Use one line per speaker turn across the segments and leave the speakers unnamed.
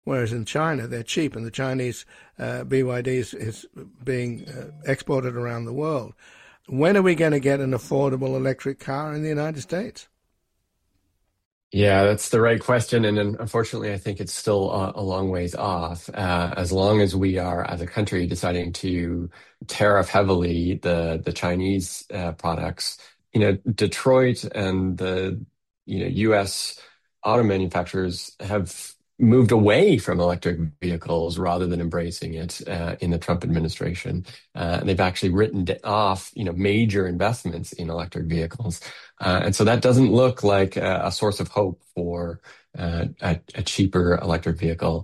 whereas in China they're cheap, and the Chinese BYD is being exported around the world. When are we going to get an affordable electric car in the United States?
Yeah, that's the right question. And unfortunately, I think it's still a long ways off. As long as we are, as a country, deciding to tariff heavily the Chinese products, Detroit and the U.S. auto manufacturers have moved away from electric vehicles rather than embracing it in the Trump administration. And they've actually written off, major investments in electric vehicles. And so that doesn't look like a source of hope for a cheaper electric vehicle.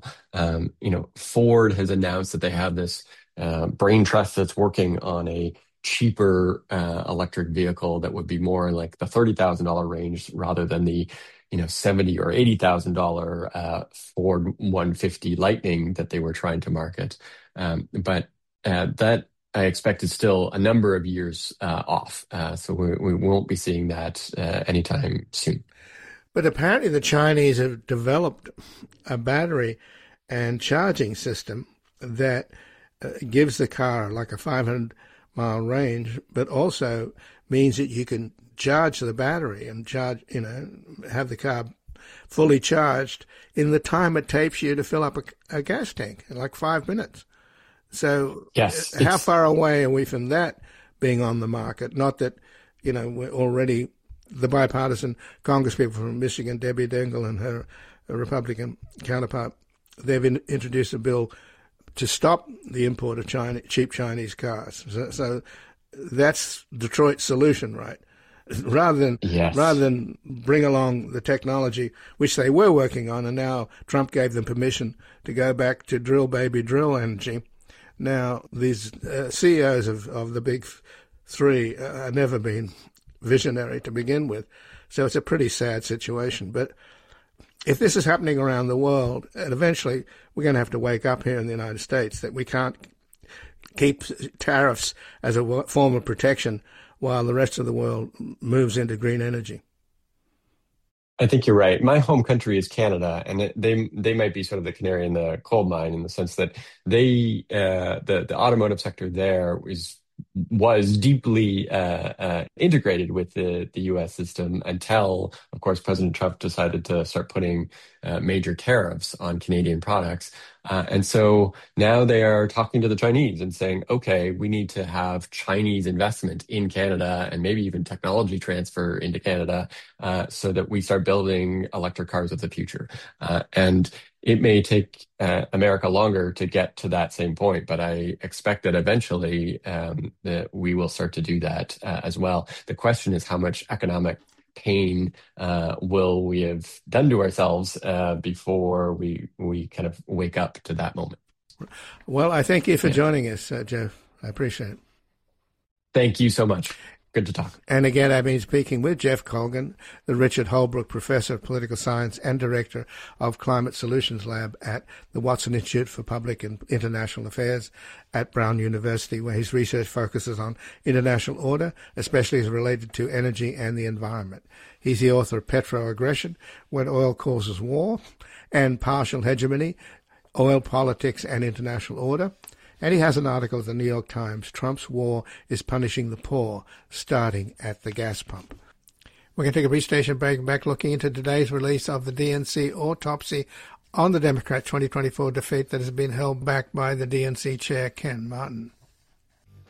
Ford has announced that they have this brain trust that's working on a cheaper electric vehicle that would be more like the $30,000 range rather than the $70 or $80,000 Ford 150 Lightning that they were trying to market. But that I expect is still a number of years off. So we won't be seeing that anytime soon.
But apparently the Chinese have developed a battery and charging system that gives the car like a 500-mile range, but also means that you can charge the battery and have the car fully charged in the time it takes you to fill up a gas tank in like 5 minutes. So
yes,
how far away are we from that being on the market? Not that, we're already the bipartisan congresspeople from Michigan, Debbie Dingell and her Republican counterpart, they've introduced a bill to stop the import of cheap Chinese cars. So that's Detroit's solution, right? Rather than bring along the technology which they were working on, and now Trump gave them permission to go back to drill baby drill energy. Now these CEOs of the big three have never been visionary to begin with, so it's a pretty sad situation. But if this is happening around the world, and eventually we're going to have to wake up here in the United States that we can't keep tariffs as a form of protection while the rest of the world moves into green energy.
I think you're right. My home country is Canada, and they might be sort of the canary in the coal mine in the sense that the automotive sector there was deeply integrated with the U.S. system until, of course, President Trump decided to start putting major tariffs on Canadian products. And so now they are talking to the Chinese and saying, okay, we need to have Chinese investment in Canada and maybe even technology transfer into Canada so that we start building electric cars of the future. And it may take America longer to get to that same point, but I expect that eventually that we will start to do that as well. The question is how much economic pain will we have done to ourselves before we kind of wake up to that moment.
Well, I thank you for joining us, Jeff. I appreciate it.
Thank you so much. Good to talk.
And again, I've been speaking with Jeff Colgan, the Richard Holbrooke Professor of Political Science and Director of Climate Solutions Lab at the Watson Institute for Public and International Affairs at Brown University, where his research focuses on international order, especially as related to energy and the environment. He's the author of Petroaggression, When Oil Causes War, and Partial Hegemony, Oil Politics and International Order. And he has an article in the New York Times, Trump's War is Punishing the Poor, starting at the gas pump. We're going to take a brief station break, back looking into today's release of the DNC autopsy on the Democrat 2024 defeat that has been held back by the DNC chair, Ken Martin.